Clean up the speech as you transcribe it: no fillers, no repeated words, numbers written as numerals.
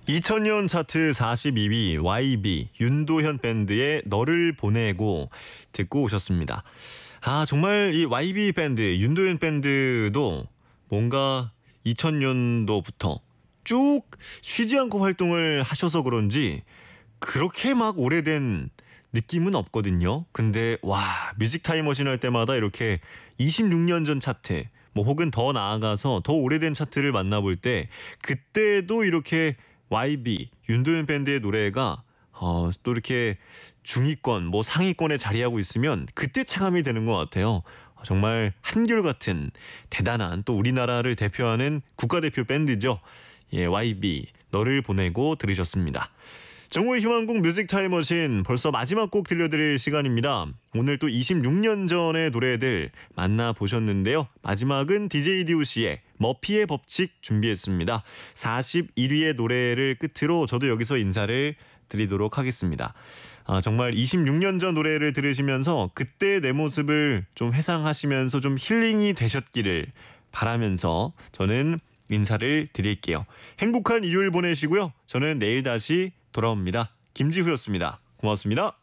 2000년 차트 42위 YB 윤도현 밴드의 너를 보내고 듣고 오셨습니다. 정말 이 YB 밴드, 윤도현 밴드도 뭔가 2000년도부터 쭉 쉬지 않고 활동을 하셔서 그런지 그렇게 막 오래된 느낌은 없거든요. 근데 뮤직 타임머신 할 때마다 이렇게 26년 전 차트 뭐 혹은 더 나아가서 더 오래된 차트를 만나볼 때 그때도 이렇게 YB, 윤도현 밴드의 노래가 또 이렇게 중위권, 뭐 상위권에 자리하고 있으면 그때 체감이 되는 것 같아요. 정말 한결같은 대단한 또 우리나라를 대표하는 국가대표 밴드죠. 예, YB, 너를 보내고 들으셨습니다. 정오의 희망곡 뮤직 타임머신 벌써 마지막 곡 들려드릴 시간입니다. 오늘 또 26년 전의 노래들 만나보셨는데요. 마지막은 DJ DOC의 머피의 법칙 준비했습니다. 41위의 노래를 끝으로 저도 여기서 인사를 드리도록 하겠습니다. 정말 26년 전 노래를 들으시면서 그때 내 모습을 좀 회상하시면서 좀 힐링이 되셨기를 바라면서 저는 인사를 드릴게요. 행복한 일요일 보내시고요. 저는 내일 다시 돌아옵니다. 김지후였습니다. 고맙습니다.